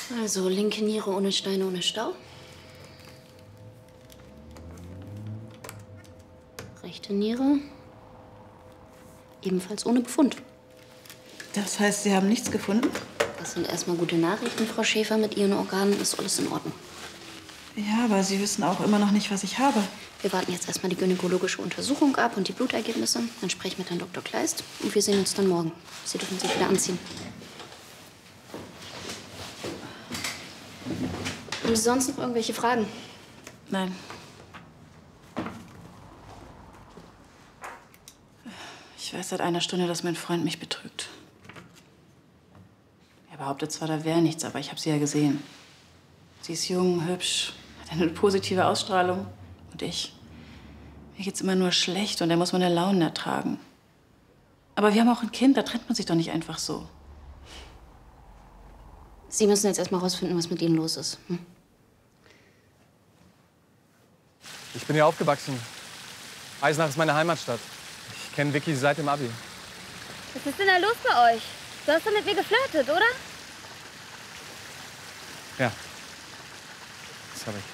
Also linke Niere ohne Steine, ohne Stau. Rechte Niere ebenfalls ohne Befund. Das heißt, Sie haben nichts gefunden? Das sind erstmal gute Nachrichten, Frau Schäfer. Mit Ihren Organen ist alles in Ordnung. Ja, aber Sie wissen auch immer noch nicht, was ich habe. Wir warten jetzt erstmal die gynäkologische Untersuchung ab und die Blutergebnisse. Dann spreche ich mit Herrn Dr. Kleist und wir sehen uns dann morgen. Sie dürfen sich wieder anziehen. Haben Sie sonst noch irgendwelche Fragen? Nein. Ich weiß seit einer Stunde, dass mein Freund mich betrügt. Er behauptet zwar, da wäre nichts, aber ich habe sie ja gesehen. Sie ist jung, hübsch, hat eine positive Ausstrahlung. Und ich? Mir geht's immer nur schlecht und er muss meine Launen ertragen. Aber wir haben auch ein Kind, da trennt man sich doch nicht einfach so. Sie müssen jetzt erstmal rausfinden, was mit Ihnen los ist. Hm? Ich bin hier aufgewachsen. Eisenach ist meine Heimatstadt. Ich kenne Vicky seit dem Abi. Was ist denn da los bei euch? Du hast doch mit mir geflirtet, oder? Ja. Das habe ich.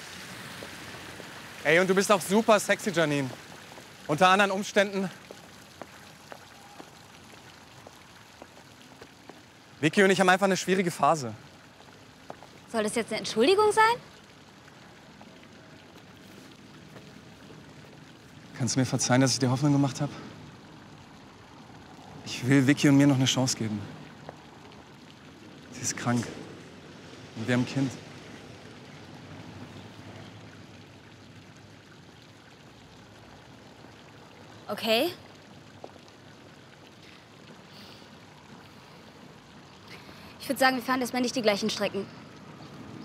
Ey, und du bist auch super sexy, Janine. Unter anderen Umständen. Vicky und ich haben einfach eine schwierige Phase. Soll das jetzt eine Entschuldigung sein? Kannst du mir verzeihen, dass ich dir Hoffnung gemacht habe? Ich will Vicky und mir noch eine Chance geben. Sie ist krank. Und wir haben ein Kind. Okay. Ich würde sagen, wir fahren erstmal nicht die gleichen Strecken.